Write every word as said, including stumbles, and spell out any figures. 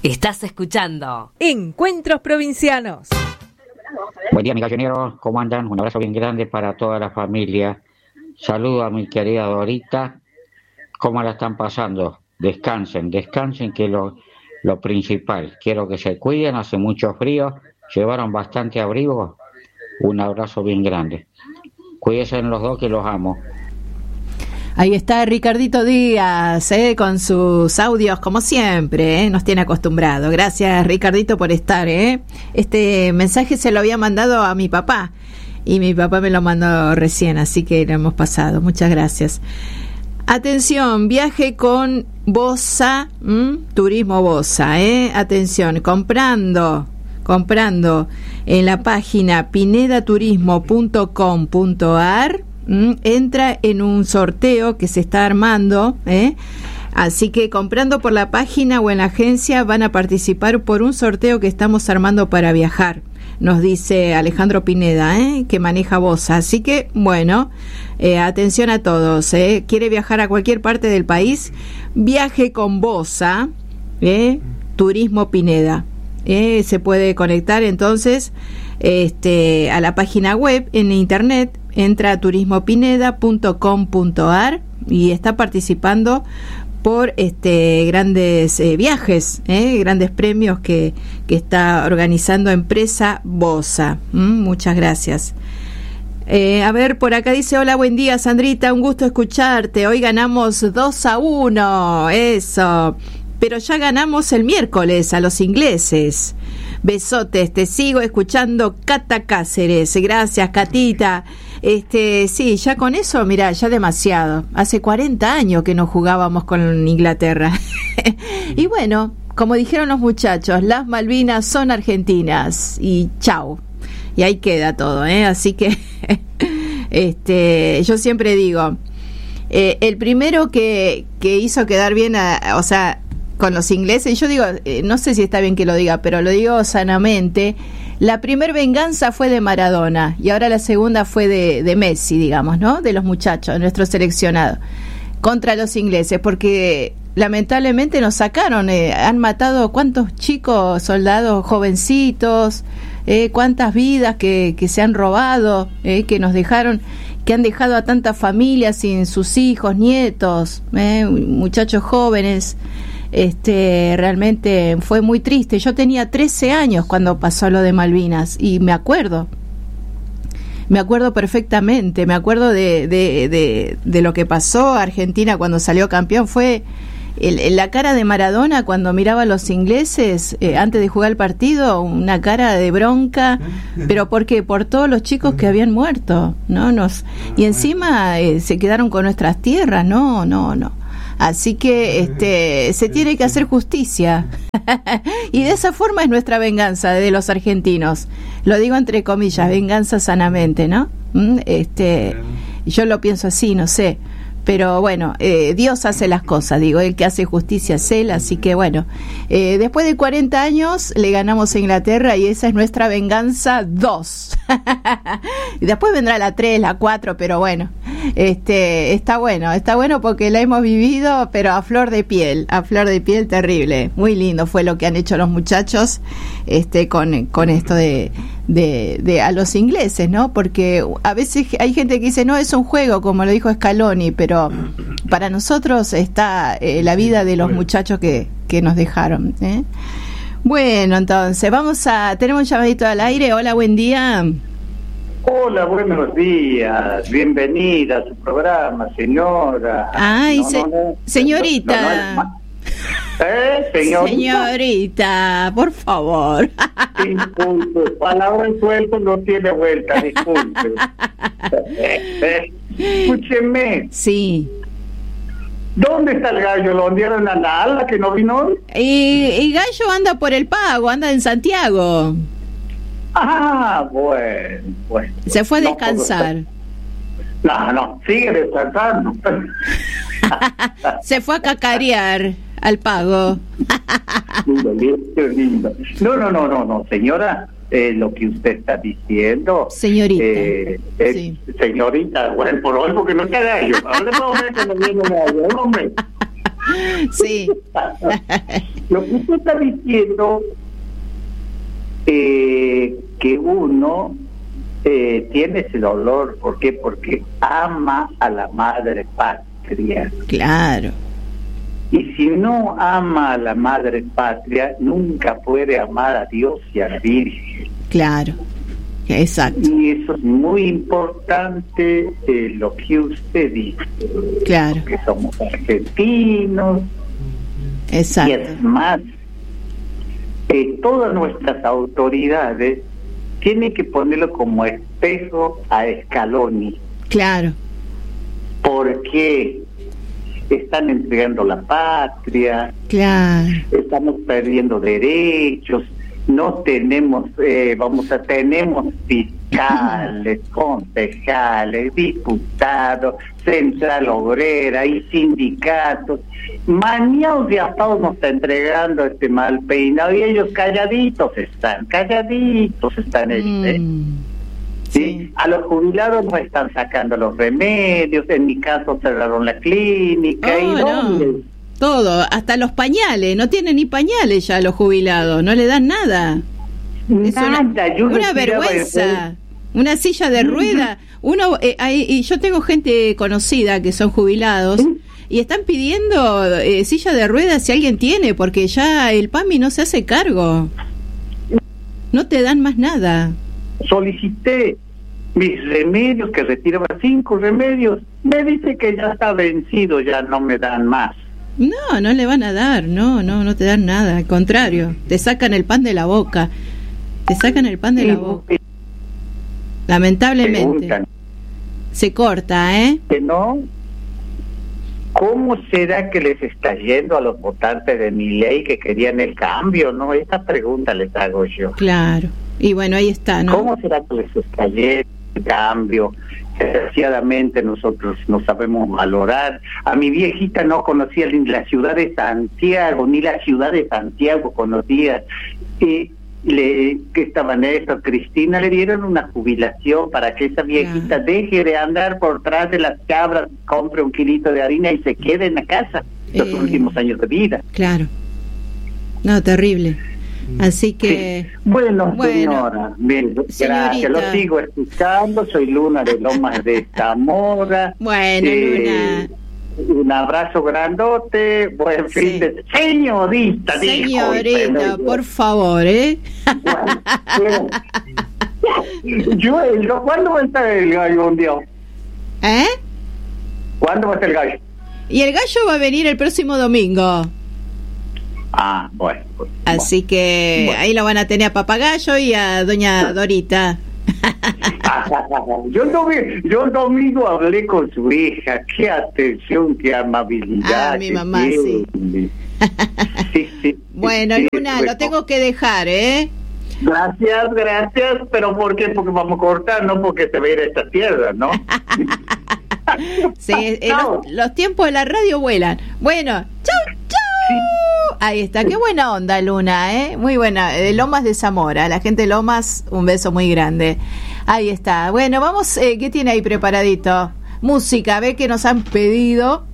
Estás escuchando Encuentros Provincianos. Buen día, mi gallonero, ¿cómo andan? Un abrazo bien grande para toda la familia. Saludo a mi querida Dorita. ¿Cómo la están pasando? Descansen, descansen, que es lo, lo principal. Quiero que se cuiden, hace mucho frío, llevaron bastante abrigo. Un abrazo bien grande. Cuídense los dos, que los amo. Ahí está Ricardito Díaz, eh, con sus audios, como siempre, eh, nos tiene acostumbrado. Gracias, Ricardito, por estar. Eh. Este mensaje se lo había mandado a mi papá, y mi papá me lo mandó recién, así que lo hemos pasado. Muchas gracias. Atención, viaje con Bosa, ¿m? Turismo Bosa, eh. Atención, comprando, comprando en la página pineda turismo punto com punto a r, ¿m? Entra en un sorteo que se está armando, eh. Así que comprando por la página o en la agencia van a participar por un sorteo que estamos armando para viajar. Nos dice Alejandro Pineda, ¿eh? Que maneja Bosa. Así que, bueno, eh, atención a todos. ¿eh? ¿Quiere viajar a cualquier parte del país? Viaje con Bosa, ¿eh? Turismo Pineda. ¿eh? Se puede conectar entonces este, a la página web en internet. Entra a turismo pineda punto com punto a r y está participando por este grandes eh, viajes, eh, grandes premios que, que está organizando Empresa Bosa. Mm, muchas gracias. Eh, a ver, por acá dice: hola, buen día, Sandrita, un gusto escucharte. Hoy ganamos dos a uno, eso. Pero ya ganamos el miércoles a los ingleses. Besotes, te sigo escuchando, Cata Cáceres. Gracias, Catita. Este, sí, ya con eso, mira, ya demasiado. Hace cuarenta años que no jugábamos con Inglaterra. Y bueno, como dijeron los muchachos, las Malvinas son argentinas y chau. Y ahí queda todo, ¿eh? Así que este, yo siempre digo, eh, el primero que, que hizo quedar bien, a, o sea, con los ingleses, yo digo, eh, no sé si está bien que lo diga, pero lo digo sanamente. La primer venganza fue de Maradona y ahora la segunda fue de, de Messi, digamos, ¿no? De los muchachos, nuestro seleccionado, contra los ingleses, porque lamentablemente nos sacaron, eh, han matado cuántos chicos, soldados jovencitos, eh, cuántas vidas que, que se han robado, eh, que nos dejaron, que han dejado a tantas familias sin sus hijos, nietos, eh, muchachos jóvenes. Este, realmente fue muy triste. Yo tenía trece años cuando pasó lo de Malvinas y me acuerdo, me acuerdo perfectamente, me acuerdo de, de, de, de lo que pasó. Argentina cuando salió campeón fue el, la cara de Maradona cuando miraba a los ingleses eh, antes de jugar el partido, una cara de bronca. Pero ¿por qué? Por todos los chicos que habían muerto, ¿no? Nos, y encima eh, se quedaron con nuestras tierras, no, no, no. Así que este, se tiene que hacer justicia. Y de esa forma es nuestra venganza de los argentinos. Lo digo entre comillas, venganza sanamente, ¿no? Este, yo lo pienso así, no sé. Pero bueno, eh, Dios hace las cosas, digo, el que hace justicia es Él, así que bueno, eh, después de cuarenta años le ganamos a Inglaterra y esa es nuestra venganza dos. Y después vendrá la tres, la cuatro, pero bueno, este, está bueno, está bueno porque la hemos vivido, pero a flor de piel, a flor de piel terrible. Muy lindo fue lo que han hecho los muchachos este, con, con esto de... De, de a los ingleses, ¿no? Porque a veces hay gente que dice, no, es un juego, como lo dijo Scaloni, pero para nosotros está eh, la vida de los muchachos que, que nos dejaron, ¿eh? Bueno, entonces, vamos a... Tenemos un llamadito al aire. Hola, buen día. Hola, buenos días. Bienvenida a su programa, señora. Ay, no, se, no, no, señorita. No, no, no, ¿Eh, señorita? Señorita, por favor. Disculpe, palabra en suelto no tiene vuelta, disculpe. Escúcheme. Sí. ¿Dónde está el gallo? ¿Lo hundieron a la ala que no vino hoy? Y, y Gallo anda por el Pago, anda en Santiago. Ah, bueno, bueno. Se fue a descansar. No, no, sigue descansando. Se fue a cacarear al Pago. Lindo, lindo, lindo. No, no, no, no, no, señora, eh, lo que usted está diciendo. Señorita. Eh, es, sí. Señorita, bueno, por hoy porque no está gallo. Ahora vamos a ver que no viene gallo, hombre. Sí. Lo que usted está diciendo, eh, que uno eh, tiene ese dolor, ¿por qué? Porque ama a la madre patria. Claro. Y si no ama a la madre patria, nunca puede amar a Dios y a la Virgen. Claro, exacto. Y eso es muy importante, eh, lo que usted dice. Claro. Que somos argentinos. Exacto. Y es más, eh, todas nuestras autoridades tienen que ponerlo como espejo a Scaloni. Claro. Porque están entregando la patria, claro, estamos perdiendo derechos, no tenemos, eh, vamos a tenemos fiscales, concejales, diputados, central obrera y sindicatos, maniados de apago nos está entregando este mal peinado y ellos calladitos están, calladitos están ellos. ¿eh? Mm. ¿Sí? Sí. A los jubilados nos están sacando los remedios, en mi caso cerraron la clínica. Oh, ¿Y dónde? no. Todo, hasta los pañales, no tienen ni pañales ya los jubilados, no le dan nada. Es Nada, una, yo una vergüenza, una silla de rueda. Uno, eh, hay, y yo tengo gente conocida que son jubilados y están pidiendo eh, silla de ruedas si alguien tiene, porque ya el PAMI no se hace cargo. No te dan más nada. Solicité mis remedios, que retiraba cinco remedios, me dice que ya está vencido, ya no me dan más. No, no le van a dar, no, no, no te dan nada, al contrario, te sacan el pan de la boca, te sacan el pan de la boca. Lamentablemente. Preguntan, se corta, ¿eh? que no. ¿Cómo será que les está yendo a los votantes de Milei que querían el cambio? No, esta pregunta les hago yo. Claro. Y bueno, ahí está, ¿no? ¿Cómo será que les está yendo el cambio? Desgraciadamente nosotros no sabemos valorar. A mi viejita no conocía ni la ciudad de Santiago, ni la ciudad de Santiago conocía. Y le, que estaba Néstor, Cristina, le dieron una jubilación para que esa viejita Claro. deje de andar por tras de las cabras, compre un kilito de harina y se quede en la casa los Eh, últimos años de vida. Claro. No, terrible. Así que... Sí. Bueno, Bueno, señora, bien, gracias, señorita. lo sigo escuchando, soy Luna de Lomas de Zamora. Bueno, Eh, un abrazo grandote, buen Sí. fin de... Señorita, dijo, Señorita, pero yo- por favor, ¿eh? Bueno, bueno. Yo, el- ¿cuándo va a estar el gallo un día? ¿Eh? ¿Cuándo va a estar el gallo? Y el gallo va a venir el próximo domingo. Ah, bueno. pues, Así que Bueno. ahí lo van a tener a Papagayo y a doña Dorita. bueno. Yo, el domingo, yo el domingo hablé con su hija, qué atención, qué amabilidad. Ah, mi qué mamá, sí. tiene. Sí, sí. Bueno, sí, Luna, bueno. lo tengo que dejar, ¿eh? Gracias, gracias, pero ¿por qué? Porque vamos a cortar, no porque se va a ir a esta tierra, ¿no? Sí, eh, Chao. los, los tiempos de la radio vuelan. Bueno, chau, chau. Ahí está, qué buena onda, Luna, ¿eh? Muy buena, de Lomas de Zamora, la gente de Lomas, un beso muy grande. Ahí está. Bueno, vamos, eh, ¿qué tiene ahí preparadito? Música, a ver qué nos han pedido.